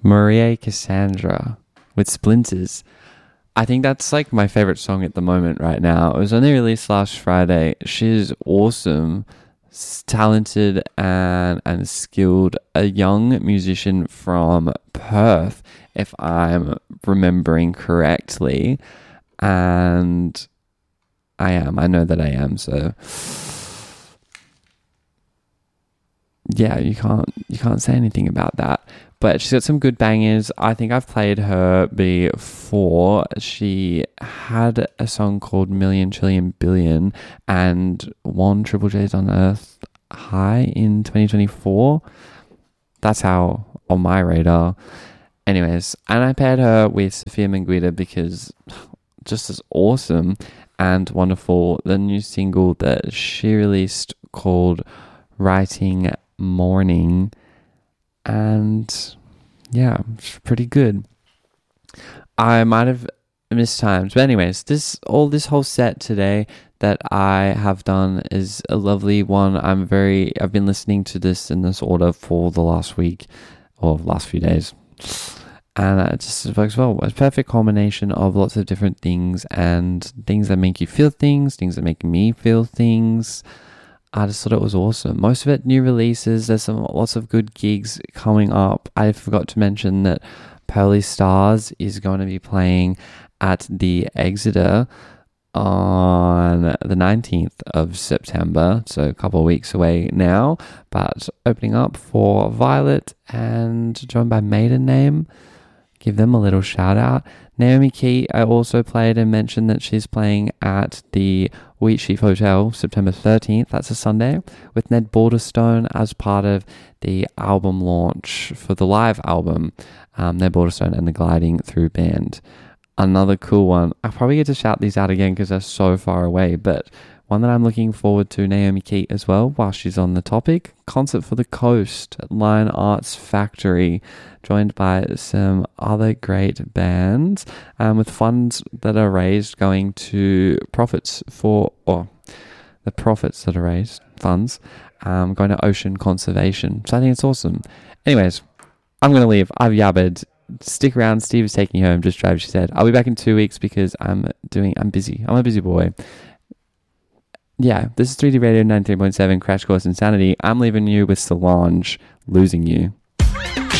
Maria Cassandra with Splinters. I think that's like my favorite song at the moment right now. It was only released last Friday. She's awesome, talented and skilled. A young musician from Perth, if I'm remembering correctly. And I know that I am. So yeah, you can't say anything about that. But she's got some good bangers. I think I've played her before. She had a song called Million Trillion Billion and won Triple J's on Earth High in 2024. That's how on my radar. Anyways, and I paired her with Sophia Manguita because just as awesome and wonderful. The new single that she released called Writing Morning. And yeah, it's pretty good. I might have missed times, but anyways, this whole set today that I have done is a lovely one. I've been listening to this in this order for the last week or last few days, and it just works well. It's a perfect combination of lots of different things and things that make you feel things that make me feel things. I just thought it was awesome. Most of it new releases. There's lots of good gigs coming up. I forgot to mention that Pearly Stars is going to be playing at the Exeter on the 19th of September, so a couple of weeks away now, but opening up for Violet and joined by Maiden Name. Give them a little shout out. Naomi Key, I also played and mentioned that she's playing at the Wheatsheaf Hotel September 13th, that's a Sunday, with Ned Balderstone as part of the album launch for the live album, Ned Balderstone and the Gliding Through Band. Another cool one, I probably get to shout these out again because they're so far away, but one that I'm looking forward to, Naomi Key as well, while she's on the topic, Concert for the Coast at Lion Arts Factory, joined by some other great bands, with funds that are raised going to funds going to ocean conservation. So I think it's awesome. Anyways, I'm going to leave. I've yabbered. Stick around. Steve is taking you home. Just drive, she said. I'll be back in 2 weeks because I'm busy. I'm a busy boy. Yeah, this is 3D Radio 93.7 Crash Course Insanity. I'm leaving you with Solange, Losing You.